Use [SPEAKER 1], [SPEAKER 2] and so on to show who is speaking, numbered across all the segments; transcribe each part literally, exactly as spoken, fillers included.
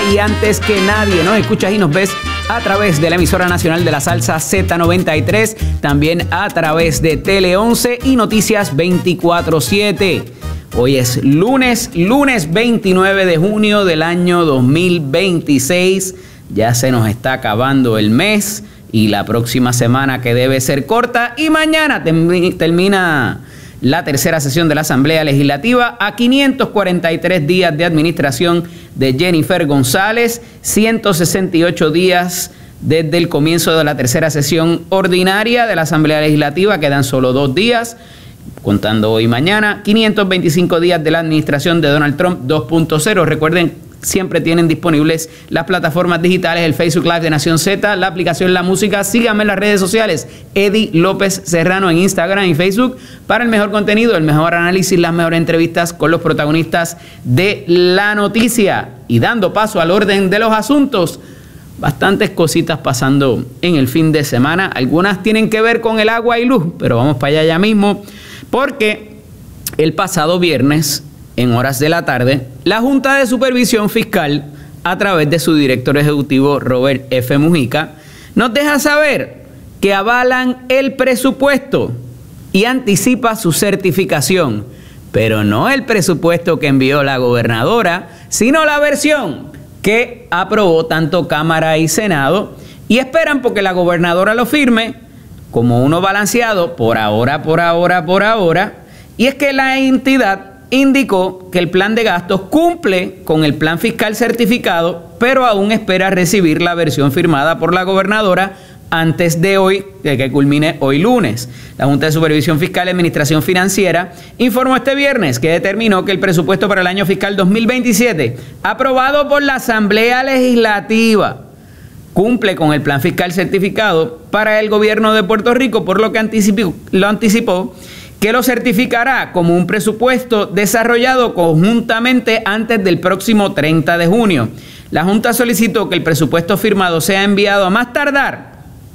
[SPEAKER 1] y antes que nadie. Nos escuchas y nos ves a través de la emisora nacional de la salsa Z noventa y tres, también a través de Tele once y Noticias veinticuatro siete. Hoy es lunes, lunes veintinueve de junio del año dos mil veintiséis. Ya se nos está acabando el mes y la próxima semana, que debe ser corta, y mañana tem- termina la tercera sesión de la Asamblea Legislativa a quinientos cuarenta y tres días de administración de Jennifer González, ciento sesenta y ocho días desde el comienzo de la tercera sesión ordinaria de la Asamblea Legislativa, quedan solo dos días, contando hoy y mañana, quinientos veinticinco días de la administración de Donald Trump dos punto cero. Recuerden, siempre tienen disponibles las plataformas digitales, el Facebook Live de Nación Z, la aplicación La Música. Síganme en las redes sociales, Eddie López Serrano en Instagram y Facebook, para el mejor contenido, el mejor análisis, las mejores entrevistas con los protagonistas de la noticia. Y dando paso al orden de los asuntos, bastantes cositas pasando en el fin de semana. Algunas tienen que ver con el agua y luz, pero vamos para allá ya mismo, porque el pasado viernes, en horas de la tarde, la Junta de Supervisión Fiscal, a través de su director ejecutivo Robert F. Mujica, nos deja saber que avalan el presupuesto y anticipa su certificación, pero no el presupuesto que envió la gobernadora, sino la versión que aprobó tanto Cámara y Senado, y esperan porque la gobernadora lo firme como uno balanceado por ahora, por ahora, por ahora, y es que la entidad indicó que el plan de gastos cumple con el plan fiscal certificado, pero aún espera recibir la versión firmada por la gobernadora antes de hoy, de que culmine hoy lunes. La Junta de Supervisión Fiscal y Administración Financiera informó este viernes que determinó que el presupuesto para el año fiscal dos mil veintisiete, aprobado por la Asamblea Legislativa, cumple con el plan fiscal certificado para el gobierno de Puerto Rico, por lo que anticipó, lo anticipó que lo certificará como un presupuesto desarrollado conjuntamente antes del próximo treinta de junio. La Junta solicitó que el presupuesto firmado sea enviado a más tardar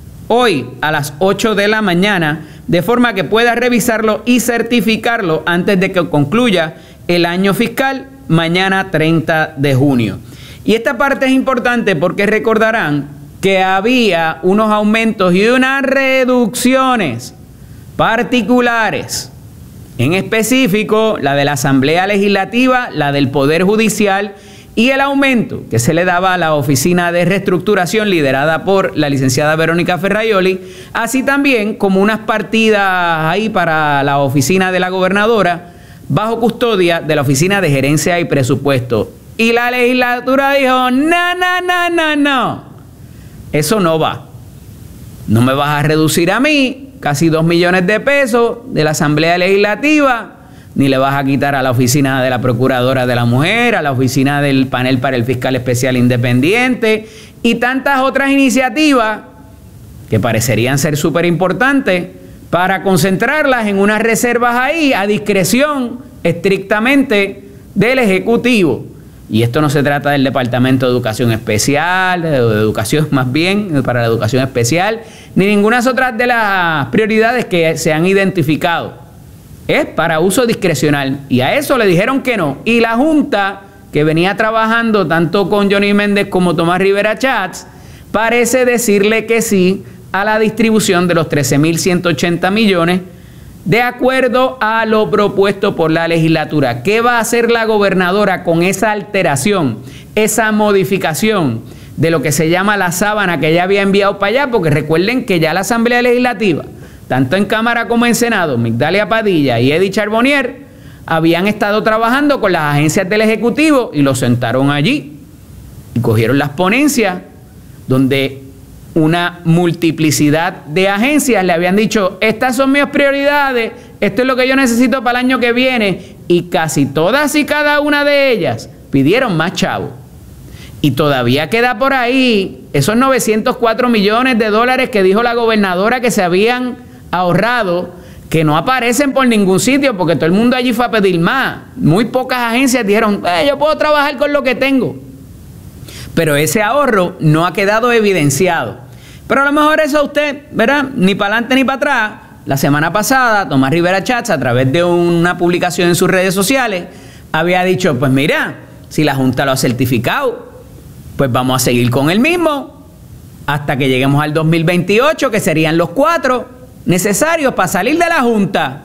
[SPEAKER 1] hoy a las ocho de la mañana, de forma que pueda revisarlo y certificarlo antes de que concluya el año fiscal mañana treinta de junio. Y esta parte es importante porque recordarán que había unos aumentos y unas reducciones particulares, en específico la de la Asamblea Legislativa, la del Poder Judicial y el aumento que se le daba a la Oficina de Reestructuración liderada por la licenciada Verónica Ferraioli, así también como unas partidas ahí para la oficina de la gobernadora bajo custodia de la Oficina de Gerencia y Presupuesto. Y la legislatura dijo, no, no, no, no, no, eso no va, no me vas a reducir a mí casi dos millones de pesos de la Asamblea Legislativa, ni le vas a quitar a la oficina de la Procuradora de la Mujer, a la oficina del panel para el Fiscal Especial Independiente y tantas otras iniciativas que parecerían ser súper importantes para concentrarlas en unas reservas ahí a discreción estrictamente del Ejecutivo. Y esto no se trata del Departamento de Educación Especial, de Educación más bien, para la Educación Especial, ni ninguna otra de las prioridades que se han identificado. Es para uso discrecional. Y a eso le dijeron que no. Y la Junta, que venía trabajando tanto con Johnny Méndez como Tomás Rivera Chats, parece decirle que sí a la distribución de los trece mil ciento ochenta millones de acuerdo a lo propuesto por la legislatura. ¿Qué va a hacer la gobernadora con esa alteración, esa modificación de lo que se llama la sábana que ella había enviado para allá? Porque recuerden que ya la Asamblea Legislativa, tanto en Cámara como en Senado, Migdalia Padilla y Eddie Charbonnier, habían estado trabajando con las agencias del Ejecutivo y los sentaron allí y cogieron las ponencias donde una multiplicidad de agencias le habían dicho, estas son mis prioridades, esto es lo que yo necesito para el año que viene, y casi todas y cada una de ellas pidieron más chavo. Y todavía queda por ahí esos novecientos cuatro millones de dólares que dijo la gobernadora que se habían ahorrado, que no aparecen por ningún sitio porque todo el mundo allí fue a pedir más. Muy pocas agencias dijeron, eh, yo puedo trabajar con lo que tengo. Pero ese ahorro no ha quedado evidenciado. Pero a lo mejor eso a usted, ¿verdad? Ni para adelante ni para atrás. La semana pasada, Tomás Rivera Chats, a través de una publicación en sus redes sociales, había dicho, pues mira, si la Junta lo ha certificado, pues vamos a seguir con el mismo hasta que lleguemos al dos mil veintiocho, que serían los cuatro necesarios para salir de la Junta.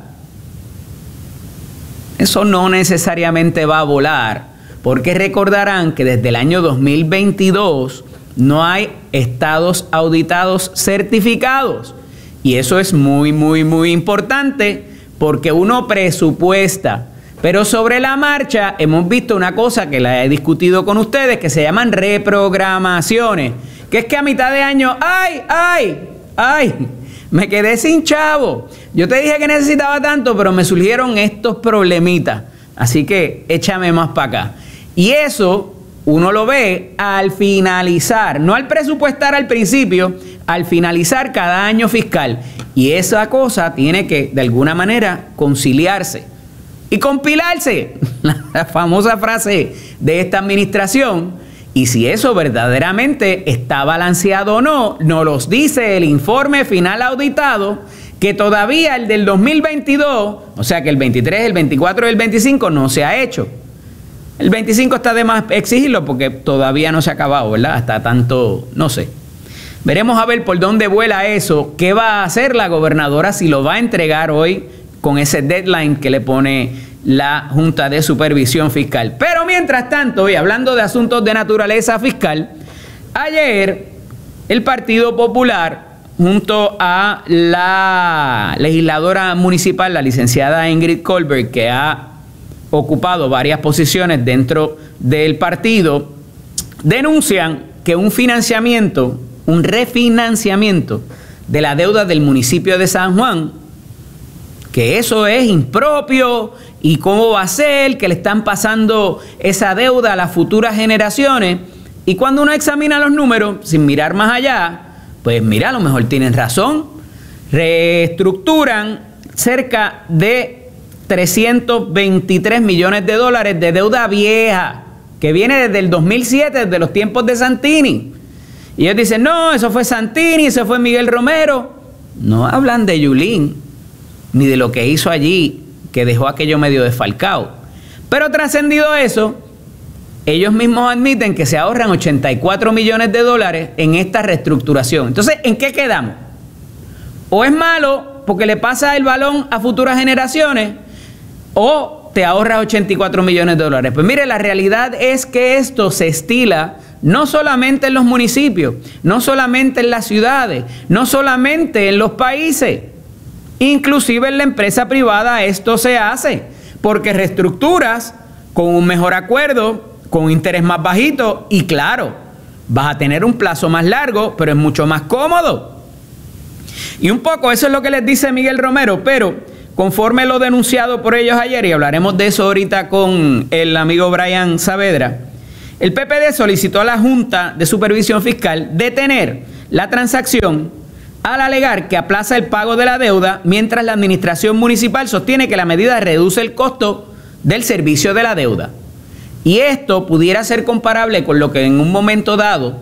[SPEAKER 1] Eso no necesariamente va a volar, porque recordarán que desde el año dos mil veintidós no hay estados auditados certificados. Y eso es muy, muy, muy importante, porque uno presupuesta. Pero sobre la marcha hemos visto una cosa que la he discutido con ustedes, que se llaman reprogramaciones. Que es que a mitad de año, ¡ay, ay, ay! Me quedé sin chavo. Yo te dije que necesitaba tanto, pero me surgieron estos problemitas. Así que échame más para acá. Y eso uno lo ve al finalizar, no al presupuestar al principio, al finalizar cada año fiscal. Y esa cosa tiene que, de alguna manera, conciliarse y compilarse, la famosa frase de esta administración. Y si eso verdaderamente está balanceado o no, nos los dice el informe final auditado, que todavía el del dos mil veintidós, o sea que el veintitrés, el veinticuatro y el veinticinco no se ha hecho. El veinticinco está de más exigirlo porque todavía no se ha acabado, ¿verdad? Hasta tanto, no sé. Veremos a ver por dónde vuela eso, qué va a hacer la gobernadora, si lo va a entregar hoy con ese deadline que le pone la Junta de Supervisión Fiscal. Pero mientras tanto, y hablando de asuntos de naturaleza fiscal, ayer el Partido Popular, junto a la legisladora municipal, la licenciada Ingrid Colbert, que ha ocupado varias posiciones dentro del partido, denuncian que un financiamiento, un refinanciamiento de la deuda del municipio de San Juan, que eso es impropio y cómo va a ser, que le están pasando esa deuda a las futuras generaciones. Y cuando uno examina los números, sin mirar más allá, pues mira, a lo mejor tienen razón. Reestructuran cerca de trescientos veintitrés millones de dólares de deuda vieja, que viene desde el dos mil siete, desde los tiempos de Santini. Y ellos dicen, no, eso fue Santini, eso fue Miguel Romero. No hablan de Yulín, ni de lo que hizo allí, que dejó aquello medio desfalcado. Pero trascendido eso, ellos mismos admiten que se ahorran ochenta y cuatro millones de dólares en esta reestructuración. Entonces, ¿en qué quedamos? O es malo porque le pasa el balón a futuras generaciones, o te ahorras ochenta y cuatro millones de dólares. Pues mire, la realidad es que esto se estila no solamente en los municipios, no solamente en las ciudades, no solamente en los países. Inclusive en la empresa privada esto se hace, porque reestructuras con un mejor acuerdo, con un interés más bajito y claro, vas a tener un plazo más largo, pero es mucho más cómodo. Y un poco eso es lo que les dice Miguel Romero, pero conforme lo denunciado por ellos ayer, y hablaremos de eso ahorita con el amigo Brian Saavedra, el P P D solicitó a la Junta de Supervisión Fiscal detener la transacción al alegar que aplaza el pago de la deuda, mientras la administración municipal sostiene que la medida reduce el costo del servicio de la deuda. Y esto pudiera ser comparable con lo que en un momento dado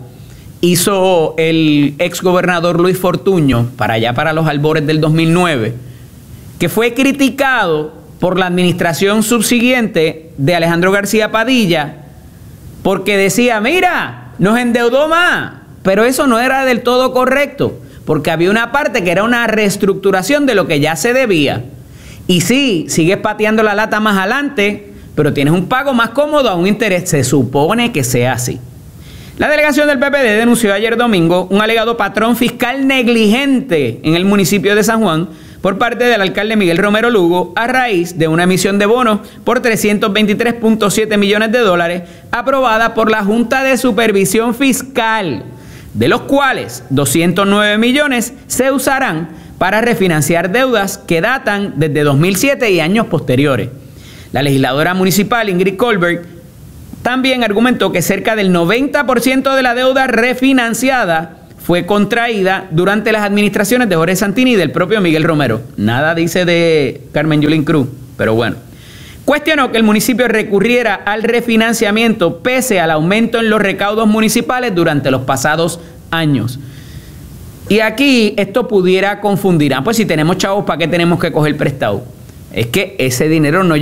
[SPEAKER 1] hizo el exgobernador Luis Fortuño, para allá para los albores del dos mil nueve, que fue criticado por la administración subsiguiente de Alejandro García Padilla, porque decía, mira, nos endeudó más, pero eso no era del todo correcto, porque había una parte que era una reestructuración de lo que ya se debía. Y sí, sigues pateando la lata más adelante, pero tienes un pago más cómodo a un interés. Se supone que sea así. La delegación del P P D denunció ayer domingo un alegado patrón fiscal negligente en el municipio de San Juan por parte del alcalde Miguel Romero Lugo a raíz de una emisión de bonos por trescientos veintitrés punto siete millones de dólares aprobada por la Junta de Supervisión Fiscal, de los cuales doscientos nueve millones se usarán para refinanciar deudas que datan desde dos mil siete y años posteriores. La legisladora municipal Ingrid Colbert también argumentó que cerca del noventa por ciento de la deuda refinanciada fue contraída durante las administraciones de Jorge Santini y del propio Miguel Romero. Nada dice de Carmen Yulín Cruz, pero bueno. Cuestionó que el municipio recurriera al refinanciamiento pese al aumento en los recaudos municipales durante los pasados años. Y aquí esto pudiera confundir. Ah, pues si tenemos chavos, ¿para qué tenemos que coger prestado? Es que ese dinero no